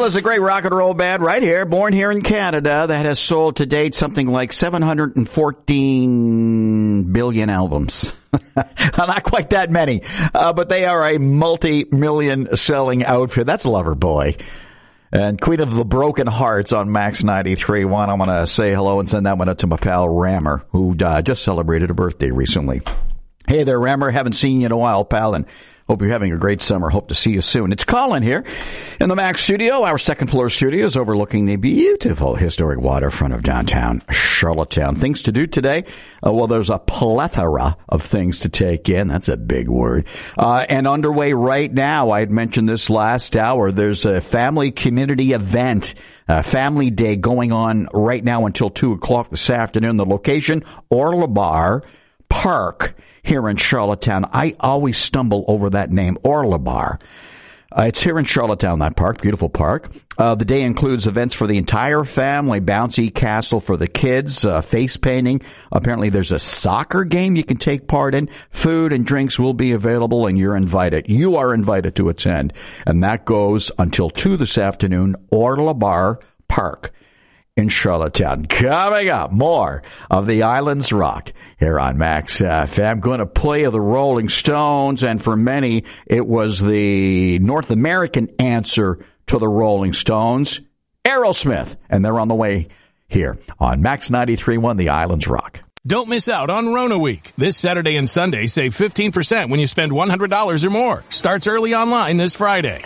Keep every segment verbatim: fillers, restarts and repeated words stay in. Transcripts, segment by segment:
Seal is a great rock and roll band right here, born here in Canada, that has sold to date something like seven hundred fourteen billion albums. Not quite that many, uh, but they are a multi-million selling outfit. That's Loverboy. And Queen of the Broken Hearts on Max ninety-three point one. I want to say hello and send that one out to my pal Rammer, who uh, just celebrated a birthday recently. Hey there, Rammer. Haven't seen you in a while, pal, and hope you're having a great summer. Hope to see you soon. It's Colin here in the Max studio. Our second floor studio is overlooking the beautiful historic waterfront of downtown Charlottetown. Things to do today? Uh, well, there's a plethora of things to take in. That's a big word. Uh, and underway right now, I had mentioned this last hour, there's a family community event, uh, Family Day going on right now until two o'clock this afternoon. The location, Orla Bar Park here in Charlottetown. I always stumble over that name, Orla Bar. Uh, it's here in Charlottetown, that park, beautiful park. Uh, the day includes events for the entire family, bouncy castle for the kids, uh, face painting. Apparently there's a soccer game you can take part in. Food and drinks will be available, and you're invited. You are invited to attend. And that goes until two this afternoon, Orla Bar Park in Charlottetown. Coming up, more of the Islands Rock here on Max F M. I'm going to play the Rolling Stones, and for many, it was the North American answer to the Rolling Stones, Aerosmith, and they're on the way here on Max ninety-three point one, the Islands Rock. Don't miss out on Rona Week. This Saturday and Sunday, save fifteen percent when you spend one hundred dollars or more. Starts early online this Friday.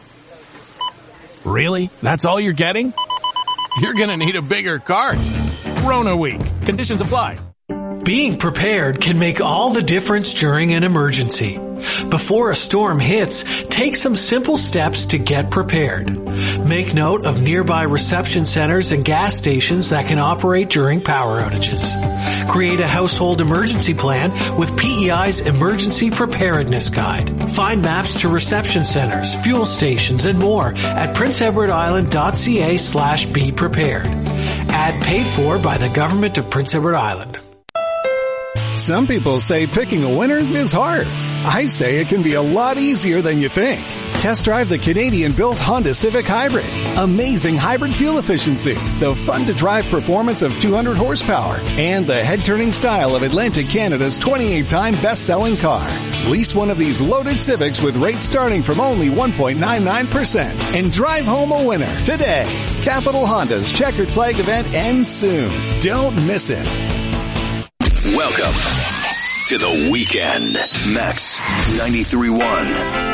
Really? That's all you're getting? You're going to need a bigger cart. Rona Week. Conditions apply. Being prepared can make all the difference during an emergency. Before a storm hits, take some simple steps to get prepared. Make note of nearby reception centers and gas stations that can operate during power outages. Create a household emergency plan with P E I's Emergency Preparedness Guide. Find maps to reception centers, fuel stations, and more at princeedwardisland.ca slash be prepared. Ad paid for by the Government of Prince Edward Island. Some people say picking a winner is hard. I say it can be a lot easier than you think. Test drive the Canadian-built Honda Civic Hybrid. Amazing hybrid fuel efficiency, the fun-to-drive performance of two hundred horsepower, and the head-turning style of Atlantic Canada's twenty-eight time best-selling car. Lease one of these loaded Civics with rates starting from only one point nine nine percent and drive home a winner today. Capital Honda's Checkered Flag event ends soon. Don't miss it. Welcome to the weekend. Max ninety-three point one.